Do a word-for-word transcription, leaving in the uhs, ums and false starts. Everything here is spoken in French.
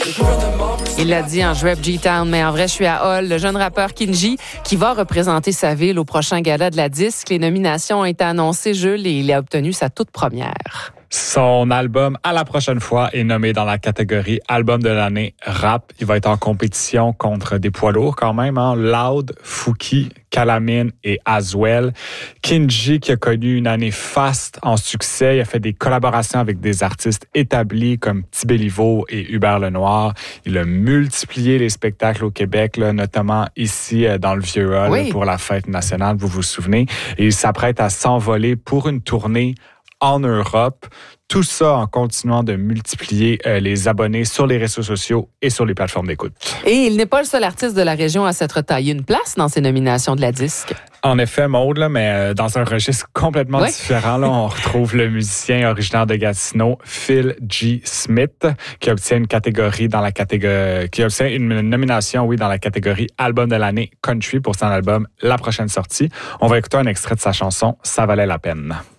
Il l'a dit en je rap G-Town, mais en vrai, je suis à Hall. Le jeune rappeur Kinji qui va représenter sa ville au prochain gala de la disque. Les nominations ont été annoncées, Jules, et il a obtenu sa toute première. Son album « À la prochaine fois » est nommé dans la catégorie « Album de l'année rap ». Il va être en compétition contre des poids lourds quand même, hein? Loud, Fouki, Calamine et Aswell. Kinji, qui a connu une année faste en succès, il a fait des collaborations avec des artistes établis comme Petit Béliveau et Hubert Lenoir. Il a multiplié les spectacles au Québec, là, notamment ici dans le Vieux-Hall oui. pour la fête nationale, vous vous souvenez. Et il s'apprête à s'envoler pour une tournée en Europe. Tout ça en continuant de multiplier euh, les abonnés sur les réseaux sociaux et sur les plateformes d'écoute. Et il n'est pas le seul artiste de la région à s'être taillé une place dans ces nominations de la disque. En effet, Maude, là, mais euh, dans un registre complètement oui. différent, là, on retrouve le musicien originaire de Gatineau, Phil G. Smith, qui obtient une catégorie dans la catégorie, qui obtient une nomination, oui, dans la catégorie Album de l'année country pour son album La prochaine sortie. On va écouter un extrait de sa chanson Ça valait la peine.